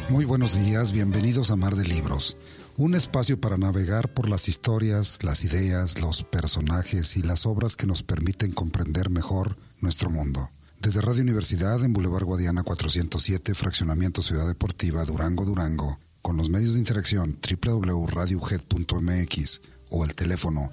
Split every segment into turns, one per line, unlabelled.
Muy buenos días, bienvenidos a Mar de Libros, un espacio para navegar por las historias, las ideas, los personajes y las obras que nos permiten comprender mejor nuestro mundo. Desde Radio Universidad en Boulevard Guadiana 407, Fraccionamiento Ciudad Deportiva, Durango, Durango, con los medios de interacción www.radiouget.mx o el teléfono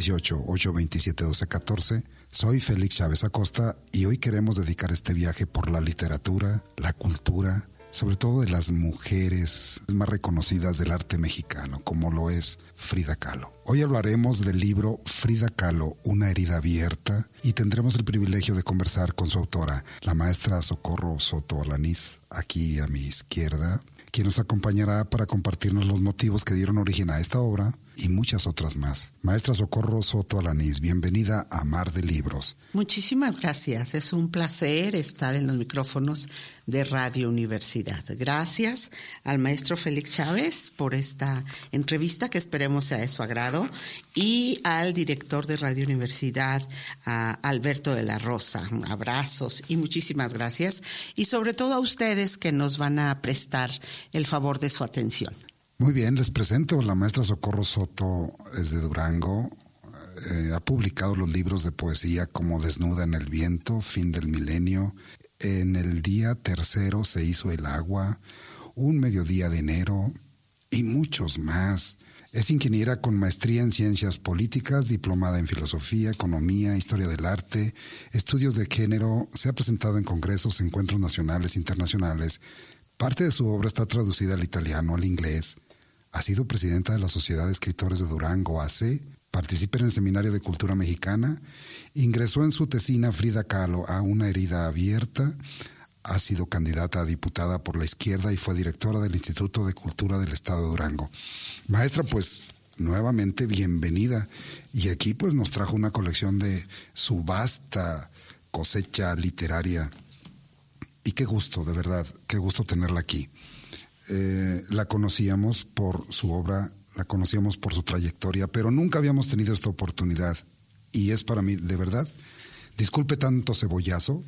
618-827-1214, soy Félix Chávez Acosta y hoy queremos dedicar este viaje por la literatura, la cultura, sobre todo de las mujeres más reconocidas del arte mexicano, como lo es Frida Kahlo. Hoy hablaremos del libro Frida Kahlo, una herida abierta, y tendremos el privilegio de conversar con su autora, la maestra Socorro Soto Alanís, aquí a mi izquierda, quien nos acompañará para compartirnos los motivos que dieron origen a esta obra y muchas otras más. Maestra Socorro Soto Alanís, bienvenida a Mar de Libros.
Muchísimas gracias, es un placer estar en los micrófonos de Radio Universidad. Gracias al maestro Félix Chávez por esta entrevista, que esperemos sea de su agrado, y al director de Radio Universidad, a Alberto de la Rosa. Abrazos y muchísimas gracias, y sobre todo a ustedes que nos van a prestar el favor de su atención.
Muy bien, les presento. La maestra Socorro Soto es de Durango. Ha publicado los libros de poesía como Desnuda en el viento, Fin del milenio, En el día tercero se hizo el agua, Un mediodía de enero y muchos más. Es ingeniera con maestría en ciencias políticas, diplomada en filosofía, economía, historia del arte, estudios de género. Se ha presentado en congresos, encuentros nacionales e internacionales. Parte de su obra está traducida al italiano, al inglés. Ha sido presidenta de la Sociedad de Escritores de Durango, AC, participa en el Seminario de Cultura Mexicana, ingresó en su tesina Frida Kahlo a una herida abierta, ha sido candidata a diputada por la izquierda y fue directora del Instituto de Cultura del Estado de Durango. Maestra, pues nuevamente bienvenida, y aquí pues nos trajo una colección de su vasta cosecha literaria, y qué gusto, de verdad, qué gusto tenerla aquí. La conocíamos por su obra, la conocíamos por su trayectoria, pero nunca habíamos tenido esta oportunidad. Y es para mí, de verdad, disculpe tanto cebollazo,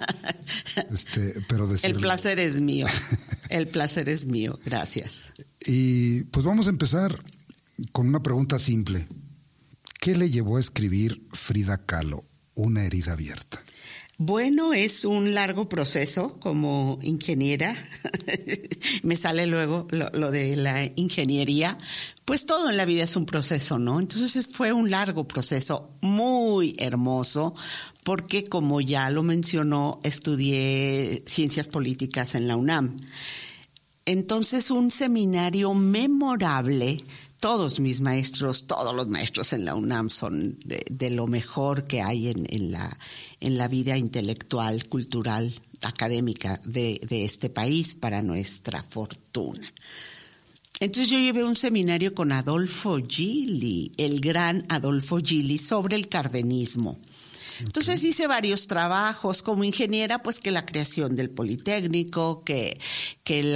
pero decirle...
El placer es mío, el placer es mío, gracias.
Y pues vamos a empezar con una pregunta simple. ¿Qué le llevó a escribir Frida Kahlo, una herida abierta?
Bueno, es un largo proceso como ingeniera. Me sale luego lo de la ingeniería. Pues todo en la vida es un proceso, ¿no? Entonces fue un largo proceso muy hermoso porque, como ya lo mencionó, estudié ciencias políticas en la UNAM. Entonces, un seminario memorable. Todos mis maestros, todos los maestros en la UNAM son de lo mejor que hay en la vida intelectual, cultural, académica de este país, para nuestra fortuna. Entonces yo llevé un seminario con Adolfo Gili, el gran Adolfo Gili, sobre el cardenismo. Entonces hice varios trabajos como ingeniera, pues que la creación del Politécnico, que el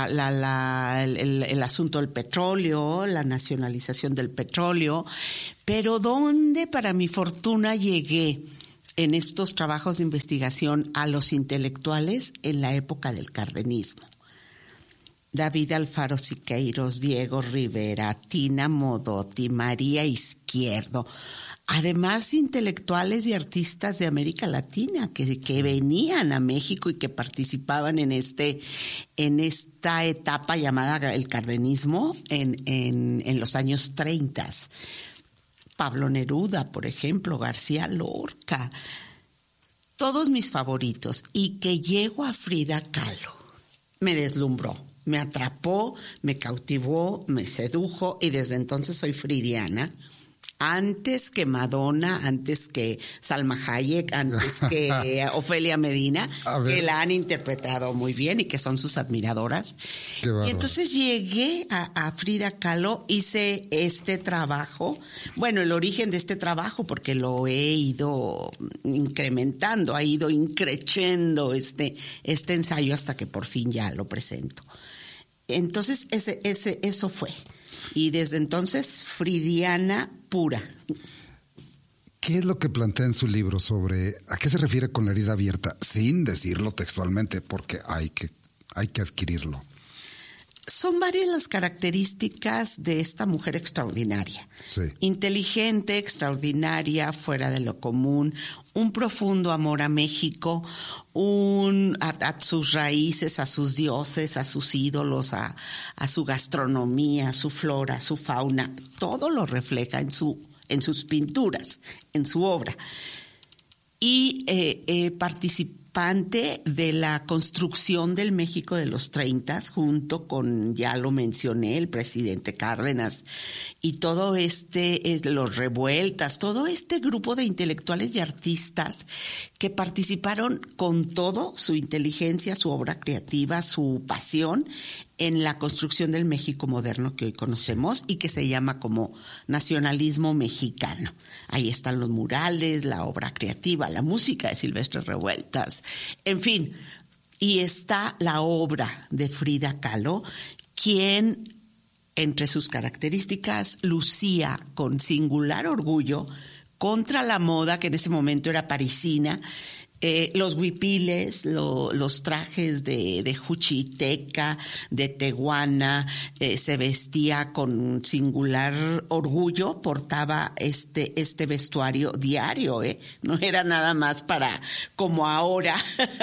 asunto del petróleo, la nacionalización del petróleo, pero donde para mi fortuna llegué en estos trabajos de investigación a los intelectuales en la época del cardenismo. David Alfaro Siqueiros, Diego Rivera, Tina Modotti, María Izquierdo, además intelectuales y artistas de América Latina que venían a México y que participaban en esta etapa llamada el cardenismo en los años 30. Pablo Neruda, por ejemplo, García Lorca, todos mis favoritos. Y que llego a Frida Kahlo, me deslumbró, me atrapó, me cautivó, me sedujo, y desde entonces soy fridiana. Antes que Madonna, antes que Salma Hayek, antes que Ofelia Medina, que la han interpretado muy bien y que son sus admiradoras. Y entonces llegué a Frida Kahlo, hice este trabajo, bueno, el origen de este trabajo, porque lo he ido incrementando, ha ido increciendo este ensayo hasta que por fin ya lo presento. Entonces eso fue. Y desde entonces, fridiana pura.
¿Qué es lo que plantea en su libro sobre a qué se refiere con la herida abierta? Sin decirlo textualmente, porque hay que adquirirlo.
Son varias las características de esta mujer extraordinaria.
Sí.
Inteligente, extraordinaria, fuera de lo común, un profundo amor a México, a sus raíces, a sus dioses, a sus ídolos, a su gastronomía, a su flora, a su fauna. Todo lo refleja en sus pinturas, en su obra. Y participante de la construcción del México de los 30, junto con, ya lo mencioné, el presidente Cárdenas, y todo los revueltas, todo este grupo de intelectuales y artistas que participaron con todo su inteligencia, su obra creativa, su pasión en la construcción del México moderno que hoy conocemos y que se llama como nacionalismo mexicano. Ahí están los murales, la obra creativa, la música de Silvestre Revueltas, en fin. Y está la obra de Frida Kahlo, quien, entre sus características, lucía con singular orgullo contra la moda que en ese momento era parisina, los huipiles, los trajes de juchiteca, de tehuana, se vestía con singular orgullo, portaba este vestuario diario, no era nada más para como ahora,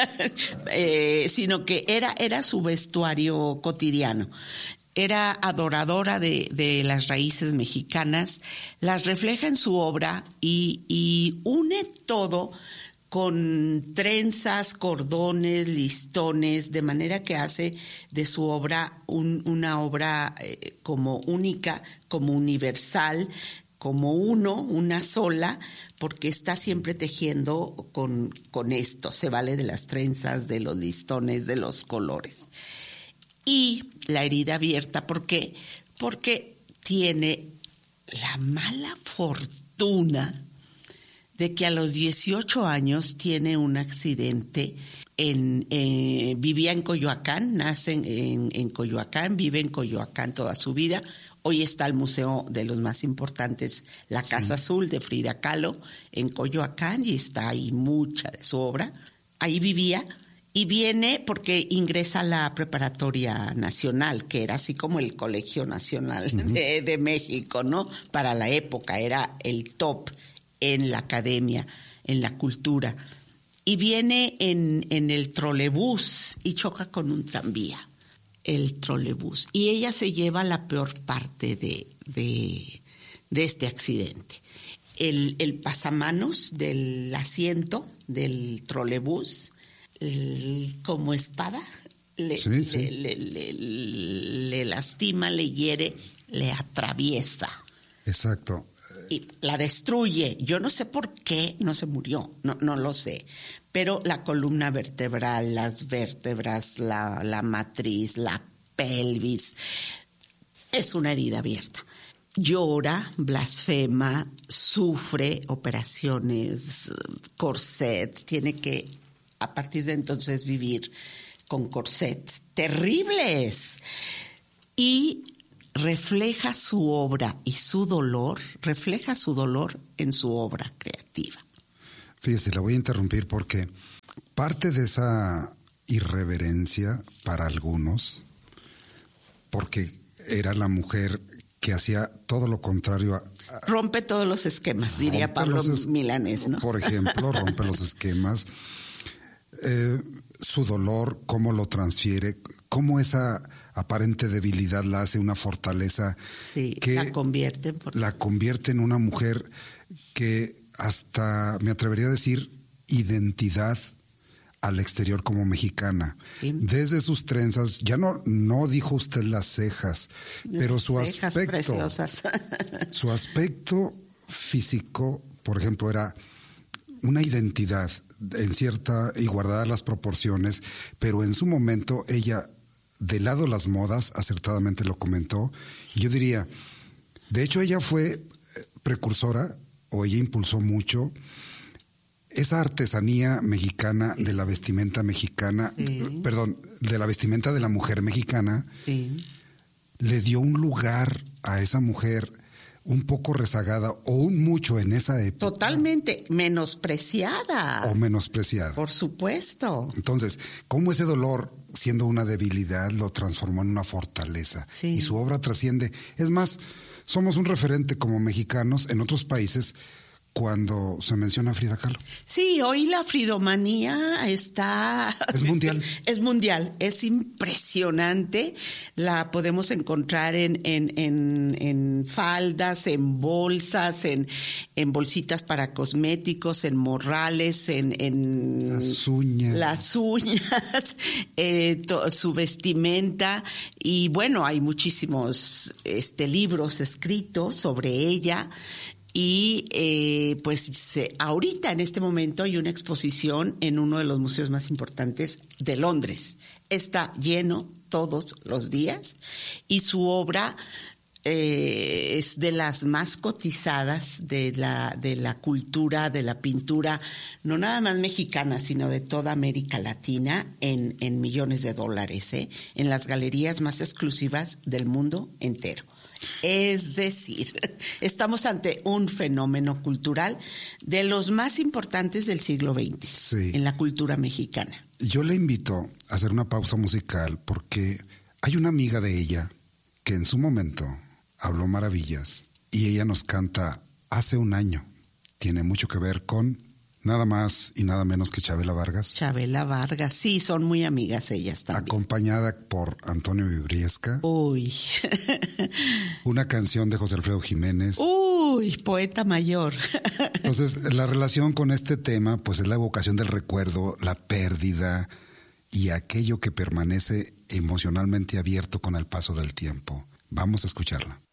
sino que era su vestuario cotidiano. Era adoradora de las raíces mexicanas, las refleja en su obra y une todo con trenzas, cordones, listones, de manera que hace de su obra una obra como única, como universal, como una sola, porque está siempre tejiendo con esto. Se vale de las trenzas, de los listones, de los colores. Y la herida abierta, ¿por qué? Porque tiene la mala fortuna de que a los 18 años tiene un accidente. Vivía en Coyoacán, nace en Coyoacán, vive en Coyoacán toda su vida. Hoy está el museo de los más importantes, la Casa Azul de Frida Kahlo, en Coyoacán, y está ahí mucha de su obra. Ahí vivía y viene porque ingresa a la Preparatoria Nacional, que era así como el Colegio Nacional de México, ¿no? Para la época era el top en la academia, en la cultura, y viene en el trolebús y choca con un tranvía, el trolebús, y ella se lleva la peor parte de este accidente. El pasamanos del asiento del trolebús, como espada, le lastima, le hiere, le atraviesa.
Exacto.
Y la destruye. Yo no sé por qué no se murió, no lo sé. Pero la columna vertebral, las vértebras, la matriz, la pelvis, es una herida abierta. Llora, blasfema, sufre operaciones, corset, tiene que a partir de entonces vivir con corsets terribles. Y refleja su obra y su dolor, en su obra creativa.
Fíjese, la voy a interrumpir porque parte de esa irreverencia para algunos, porque era la mujer que hacía todo lo contrario
rompe todos los esquemas, diría Pablo Milanés, ¿no?
Por ejemplo, rompe los esquemas. Su dolor, cómo lo transfiere, cómo esa aparente debilidad la hace una fortaleza, que
la convierte
en una mujer que hasta, me atrevería a decir, identidad al exterior como mexicana. Sí. Desde sus trenzas, ya no dijo usted las cejas, pero su aspecto
preciosas.
Su aspecto físico, por ejemplo, era una identidad en cierta y guardadas las proporciones, pero en su momento ella, de lado las modas, acertadamente lo comentó, y yo diría, de hecho ella fue precursora, o ella impulsó mucho esa artesanía mexicana de la vestimenta mexicana, de la vestimenta de la mujer mexicana, le dio un lugar a esa mujer un poco rezagada o un mucho en esa época.
Totalmente menospreciada.
O menospreciada.
Por supuesto.
Entonces, ¿cómo ese dolor, siendo una debilidad, lo transformó en una fortaleza?
Sí.
Y su obra trasciende. Es más, somos un referente como mexicanos en otros países cuando se menciona a Frida Kahlo.
Sí, hoy la fridomanía está...
Es mundial.
Es mundial, es impresionante. La podemos encontrar en faldas, en bolsas, en bolsitas para cosméticos, en morrales, en
las uñas,
su vestimenta. Y bueno, hay muchísimos libros escritos sobre ella. Y ahorita en este momento hay una exposición en uno de los museos más importantes de Londres. Está lleno todos los días y su obra es de las más cotizadas de la cultura, de la pintura, no nada más mexicana, sino de toda América Latina en millones de dólares, en las galerías más exclusivas del mundo entero. Es decir, estamos ante un fenómeno cultural de los más importantes del siglo XX, sí, en la cultura mexicana.
Yo le invito a hacer una pausa musical porque hay una amiga de ella que en su momento habló maravillas y ella nos canta Hace un año. Tiene mucho que ver con nada más y nada menos que Chabela Vargas.
Chabela Vargas, sí, son muy amigas ellas también.
Acompañada por Antonio Vibriesca.
Uy.
Una canción de José Alfredo Jiménez.
Uy, poeta mayor.
Entonces, la relación con este tema, pues es la evocación del recuerdo, la pérdida y aquello que permanece emocionalmente abierto con el paso del tiempo. Vamos a escucharla.